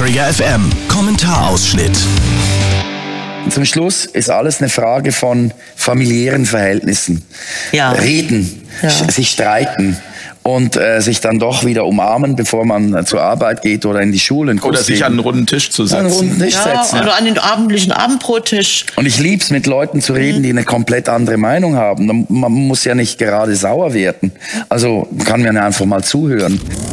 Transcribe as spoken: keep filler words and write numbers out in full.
Trigger F M Kommentarausschnitt. Zum Schluss ist alles eine Frage von familiären Verhältnissen. Ja. Reden, Ja. sich streiten und äh, sich dann doch wieder umarmen, bevor man äh, zur Arbeit geht oder in die Schule. einen Kuss Oder sich geben. an einen runden Tisch zu setzen. An einen runden Tisch Ja, setzen. oder an den abendlichen Abendbrottisch. Und ich lieb's, mit Leuten zu reden, die eine komplett andere Meinung haben. Man muss ja nicht gerade sauer werden. Also kann man einfach mal zuhören.